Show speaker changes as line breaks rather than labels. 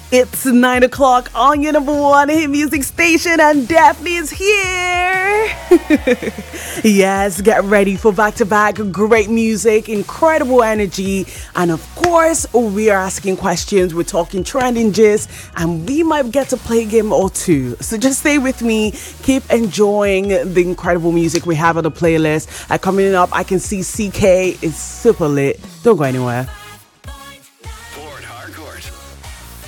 It's 9 o'clock on your number one hit music station, and Daphne is here. Yes, get ready for back-to-back great music, incredible energy, and of course, we are asking questions, we're talking trending gist, and we might get to play a game or two. So just stay with me, keep enjoying the incredible music we have on the playlist. Coming up, I can see CK is super lit. Don't go anywhere.